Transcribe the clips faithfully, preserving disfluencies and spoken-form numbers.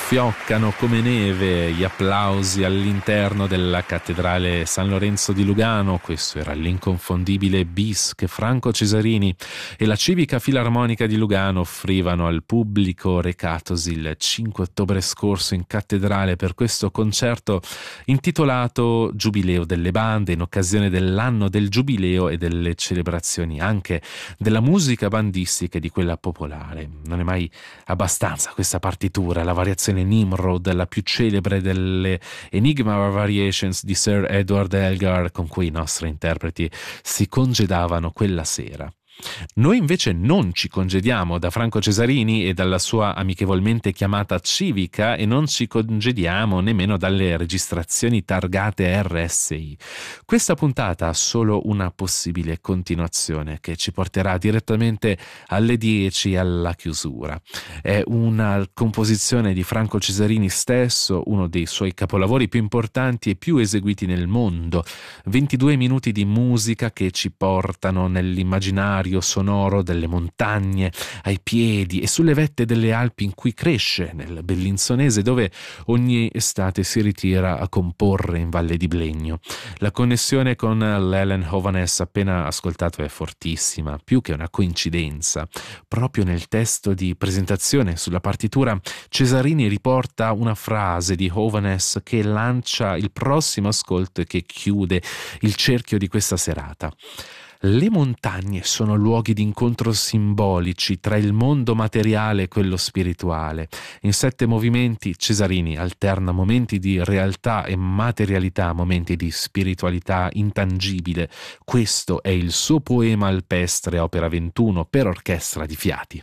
Fioccano come neve gli applausi all'interno della cattedrale San Lorenzo di Lugano. Questo era l'inconfondibile bis che Franco Cesarini e la Civica Filarmonica di Lugano offrivano al pubblico recatosi il cinque ottobre scorso in cattedrale per questo concerto intitolato Giubileo delle bande, in occasione dell'anno del giubileo e delle celebrazioni anche della musica bandistica e di quella popolare. Non è mai abbastanza questa partitura, la variazione Nimrod, la più celebre delle Enigma Variations di Sir Edward Elgar, con cui i nostri interpreti si congedavano quella sera. Noi invece non ci congediamo da Franco Cesarini e dalla sua amichevolmente chiamata Civica, e non ci congediamo nemmeno dalle registrazioni targate R S I. Questa puntata ha solo una possibile continuazione che ci porterà direttamente alle dieci alla chiusura. È una composizione di Franco Cesarini stesso, uno dei suoi capolavori più importanti e più eseguiti nel mondo. ventidue minuti di musica che ci portano nell'immaginario sonoro delle montagne, ai piedi e sulle vette delle Alpi in cui cresce, nel Bellinzonese, dove ogni estate si ritira a comporre in Valle di Blegno. La connessione con l'Helen Hovanes appena ascoltato è fortissima, più che una coincidenza. Proprio nel testo di presentazione sulla partitura, Cesarini riporta una frase di Hovanes che lancia il prossimo ascolto e che chiude il cerchio di questa serata. Le montagne sono luoghi di incontro simbolici tra il mondo materiale e quello spirituale. In sette movimenti Cesarini alterna momenti di realtà e materialità, momenti di spiritualità intangibile. Questo è il suo poema alpestre, opera ventuno per orchestra di fiati.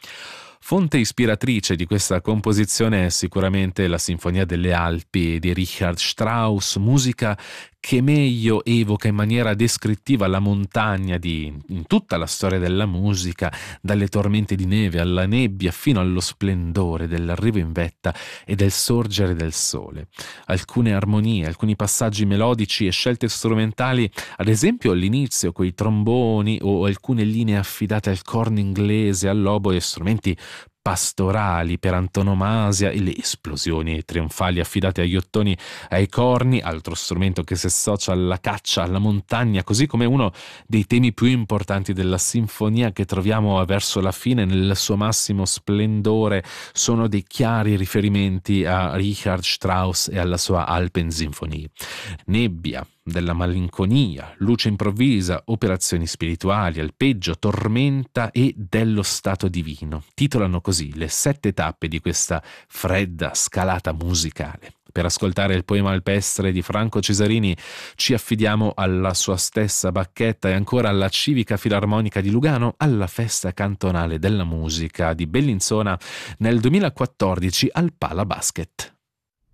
Fonte ispiratrice di questa composizione è sicuramente la Sinfonia delle Alpi di Richard Strauss, musica che meglio evoca in maniera descrittiva la montagna di, in tutta la storia della musica, dalle tormente di neve alla nebbia fino allo splendore dell'arrivo in vetta e del sorgere del sole. Alcune armonie, alcuni passaggi melodici e scelte strumentali, ad esempio all'inizio quei tromboni o alcune linee affidate al corno inglese, all'oboe, strumenti pastorali per antonomasia, e le esplosioni trionfali affidate agli ottoni, ai corni, altro strumento che si associa alla caccia, alla montagna, così come uno dei temi più importanti della sinfonia che troviamo verso la fine nel suo massimo splendore, sono dei chiari riferimenti a Richard Strauss e alla sua Alpensinfonie. Nebbia della malinconia, luce improvvisa, operazioni spirituali, alpeggio, tormenta e dello stato divino. Titolano così le sette tappe di questa fredda scalata musicale. Per ascoltare il poema alpestre di Franco Cesarini ci affidiamo alla sua stessa bacchetta e ancora alla Civica Filarmonica di Lugano, alla Festa Cantonale della Musica di Bellinzona nel duemilaquattordici al Pala Basket.